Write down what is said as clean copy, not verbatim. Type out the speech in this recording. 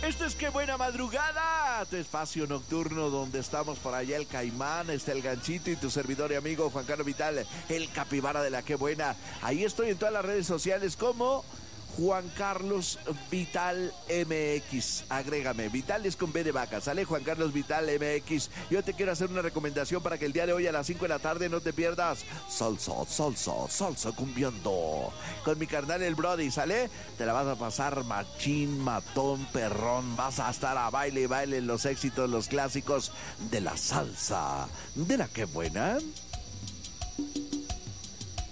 Esto es Qué Buena Madrugada, tu espacio nocturno donde estamos por allá el Caimán, está el Ganchito y tu servidor y amigo Juan Carlos Vital, el capibara de la Qué Buena. Ahí estoy en todas las redes sociales como Juan Carlos Vital MX. Agrégame, Vital es con B de vaca, sale Juan Carlos Vital MX. Yo te quiero hacer una recomendación para que el día de hoy a las 5 de la tarde no te pierdas salsa cumbiando con mi carnal el Brody, ¿sale? Te la vas a pasar machín, matón, perrón. Vas a estar a baile y baile en los éxitos, los clásicos de la salsa de la Qué Buena.